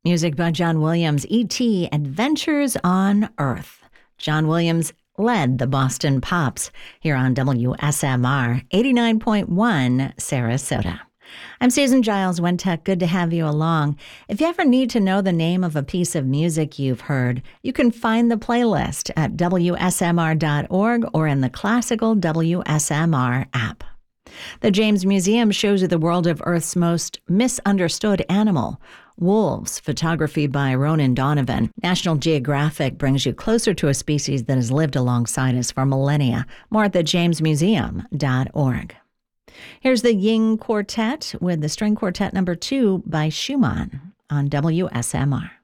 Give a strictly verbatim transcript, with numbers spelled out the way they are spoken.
Music by John Williams, E T Adventures on Earth. John Williams led the Boston Pops here on W S M R eighty-nine point one Sarasota. I'm Susan Giles Wentech. Good to have you along. If you ever need to know the name of a piece of music you've heard, you can find the playlist at W S M R dot org or in the classical W S M R app. The James Museum shows you the world of Earth's most misunderstood animal, wolves, photography by Ronan Donovan. National Geographic brings you closer to a species that has lived alongside us for millennia. More at the james museum dot org. Here's the Ying Quartet with the String Quartet number two by Schumann on W S M R.